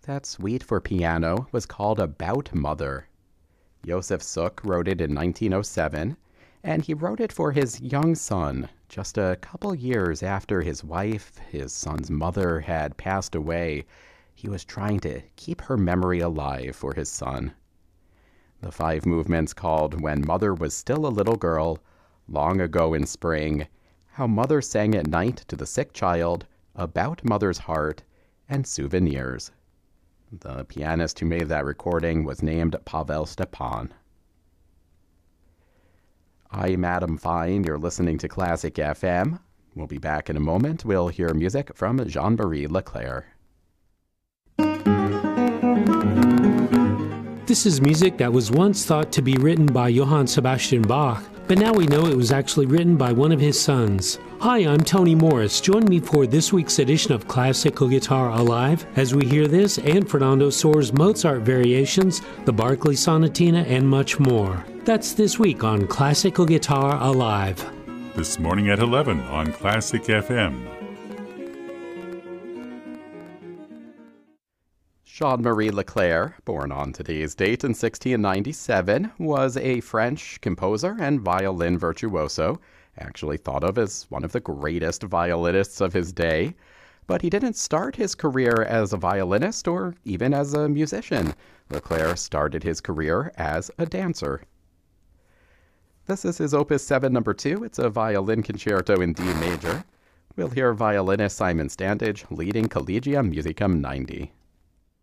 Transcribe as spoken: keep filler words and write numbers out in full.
That suite for piano was called About Mother. Josef Suk wrote it in nineteen oh seven, and he wrote it for his young son, just a couple years after his wife, his son's mother, had passed away. He was trying to keep her memory alive for his son. The five movements called When Mother Was Still a Little Girl, Long Ago in Spring, How Mother Sang at Night to the Sick Child, About Mother's Heart, and Souvenirs. The pianist who made that recording was named Pavel Stepan. I'm Adam Fine. You're listening to Classic F M. We'll be back in a moment. We'll hear music from Jean-Marie Leclerc. This is music that was once thought to be written by Johann Sebastian Bach, but now we know it was actually written by one of his sons. Hi, I'm Tony Morris. Join me for this week's edition of Classical Guitar Alive as we hear this and Fernando Sohr's Mozart variations, the Barclay Sonatina, and much more. That's this week on Classical Guitar Alive. This morning at eleven on Classic F M. Jean-Marie Leclerc, born on today's date in sixteen ninety-seven, was a French composer and violin virtuoso, actually thought of as one of the greatest violinists of his day. But he didn't start his career as a violinist or even as a musician. Leclerc started his career as a dancer. This is his Opus seven number two. It's a violin concerto in D major. We'll hear violinist Simon Standage leading Collegium Musicum ninety.